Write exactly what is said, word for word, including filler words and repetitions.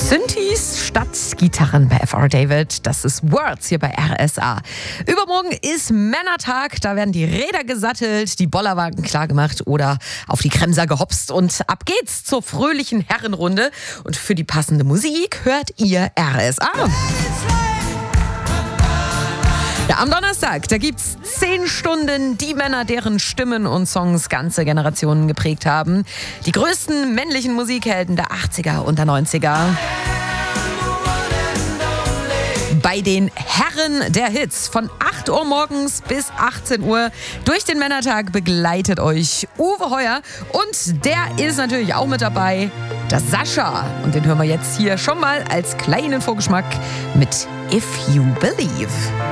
Synthes statt Gitarren bei F R David. Das ist Words hier bei R S A. Übermorgen ist Männertag. Da werden die Räder gesattelt, die Bollerwagen klargemacht oder auf die Kremser gehopst. Und ab geht's zur fröhlichen Herrenrunde. Und für die passende Musik hört ihr R S A. Ja, am Donnerstag, da gibt's zehn Stunden die Männer, deren Stimmen und Songs ganze Generationen geprägt haben. Die größten männlichen Musikhelden der achtziger und der neunziger. Bei den Herren der Hits von acht Uhr morgens bis achtzehn Uhr durch den Männertag begleitet euch Uwe Heuer. Und der ist natürlich auch mit dabei, der Sascha. Und den hören wir jetzt hier schon mal als kleinen Vorgeschmack mit If You Believe.